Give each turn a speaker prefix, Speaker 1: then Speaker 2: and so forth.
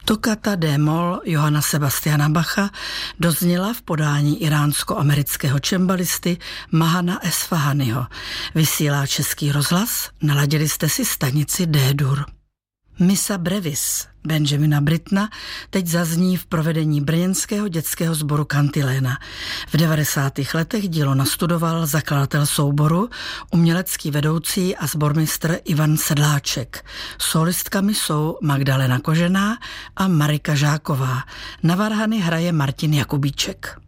Speaker 1: Toccata d-moll Johanna Sebastiana Bacha dozněla v podání iránsko-amerického cembalisty Mahana Esfahaniho. Vysílá Český rozhlas, naladili jste si stanici D-dur. Missa brevis Benjamina Brittona teď zazní v provedení brněnského dětského sboru Kantiléna. V 90. letech dílo nastudoval zakladatel souboru, umělecký vedoucí a sbormistr Ivan Sedláček. Solistkami jsou Magdalena Kožená a Marika Žáková. Na varhany hraje Martin Jakubíček.